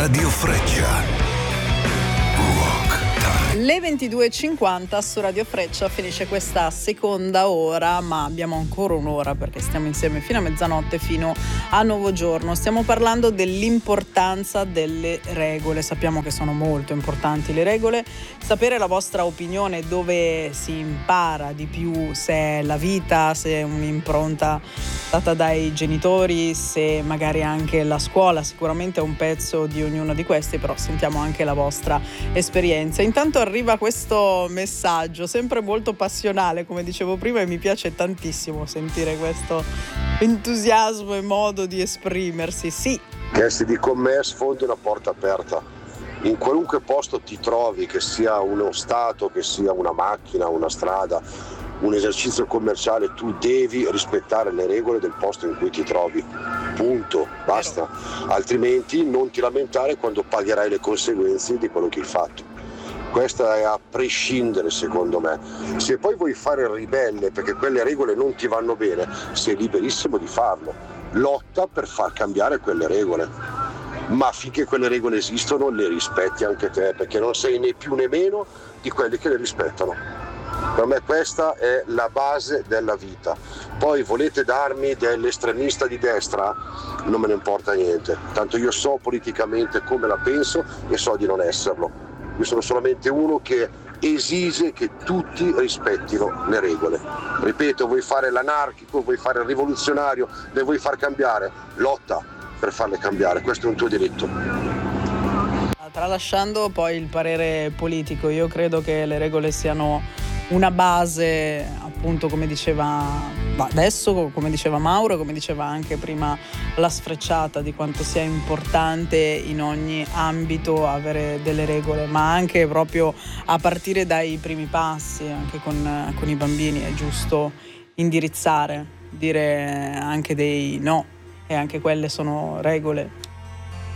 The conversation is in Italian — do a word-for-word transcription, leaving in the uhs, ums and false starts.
Radio Freccia. Le ventidue e cinquanta su Radio Freccia finisce questa seconda ora, ma abbiamo ancora un'ora perché stiamo insieme fino a mezzanotte, fino a nuovo giorno. Stiamo parlando dell'importanza delle regole. Sappiamo che sono molto importanti le regole. Sapere la vostra opinione, dove si impara di più, se è la vita, se è un'impronta data dai genitori, se magari anche la scuola, sicuramente è un pezzo di ognuno di questi, però sentiamo anche la vostra esperienza. Intanto arriva questo messaggio sempre molto passionale, come dicevo prima, e mi piace tantissimo sentire questo entusiasmo e modo di esprimersi. Sì. Chiesti di con me sfondi una porta aperta. In qualunque posto ti trovi, che sia uno stato, che sia una macchina, una strada, un esercizio commerciale, tu devi rispettare le regole del posto in cui ti trovi. Punto, basta. Altrimenti non ti lamentare quando pagherai le conseguenze di quello che hai fatto. Questa è a prescindere, secondo me. Se poi vuoi fare il ribelle perché quelle regole non ti vanno bene, sei liberissimo di farlo. Lotta per far cambiare quelle regole. Ma finché quelle regole esistono, le rispetti anche te, perché non sei né più né meno di quelli che le rispettano. Per me questa è la base della vita. Poi volete darmi dell'estremista di destra? Non me ne importa niente. Tanto io so politicamente come la penso e so di non esserlo. Io sono solamente uno che esige che tutti rispettino le regole. Ripeto, vuoi fare l'anarchico, vuoi fare il rivoluzionario, le vuoi far cambiare? Lotta per farle cambiare, questo è un tuo diritto. Tralasciando poi il parere politico, io credo che le regole siano una base, appunto, come diceva adesso, come diceva Mauro, come diceva anche prima la Sfrecciata, di quanto sia importante in ogni ambito avere delle regole, ma anche proprio a partire dai primi passi, anche con, con i bambini è giusto indirizzare, dire anche dei no, e anche quelle sono regole.